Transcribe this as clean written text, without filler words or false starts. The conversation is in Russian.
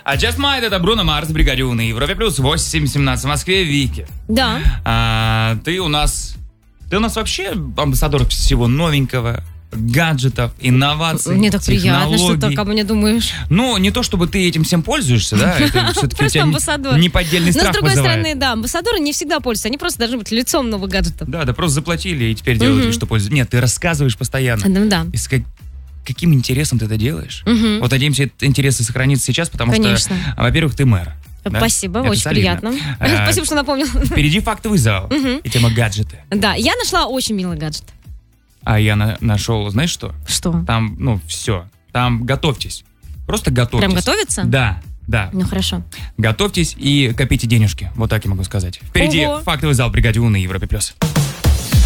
А Just Might — это Бруно Марс, Бригаде У на Европе плюс 8:17 в Москве. Вики. Да. Ты у нас вообще амбассадор всего новенького, гаджетов, инноваций, мне так приятно, что ты технологий. обо мне думаешь. Ну, не то чтобы ты этим всем пользуешься, да, это все-таки у тебя неподдельный страх Но с другой вызывает. стороны, да, амбассадоры не всегда пользуются, они просто должны быть лицом новых гаджетов. Да, просто заплатили и теперь делают вид, что пользуются. Нет, ты рассказываешь постоянно. Да. И с каким интересом ты это делаешь? Вот надеемся, этот интерес и сохранится сейчас, потому что, во-первых, ты мэр. Да? Спасибо, Это очень солидно. приятно. Спасибо, что напомнил. Впереди фактовый зал и тема гаджеты. Да, я нашла очень милый гаджет. А я нашел, знаешь что? Что? Там, все. Там готовьтесь. Просто готовьтесь. Прям готовиться? Да. Ну, хорошо. Готовьтесь и копите денежки. Вот так я могу сказать. Впереди фактовый зал Бригаде У на Европе плюс.